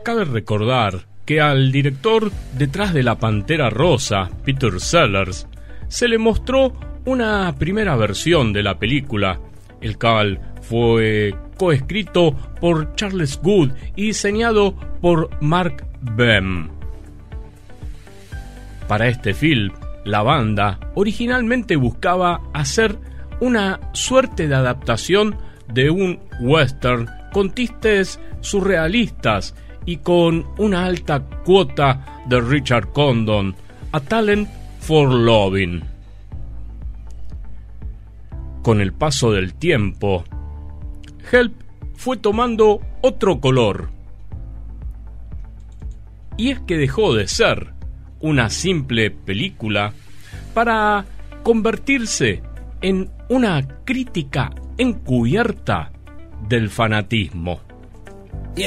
cabe recordar que al director detrás de La Pantera Rosa, Peter Sellers, se le mostró una primera versión de la película, el cual fue coescrito por Charles Good y diseñado por Mark Bem. Para este film, la banda originalmente buscaba hacer una suerte de adaptación de un western con tintes surrealistas y con una alta cuota de Richard Condon, A Talent for Loving. Con el paso del tiempo, Help fue tomando otro color. Y es que dejó de ser una simple película para convertirse en una crítica encubierta del fanatismo.